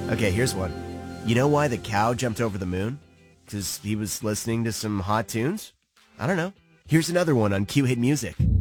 Okay, here's one. You know why the cow jumped over the moon? Because he was listening to some hot tunes? I don't know. Here's another one on Q Hit Music.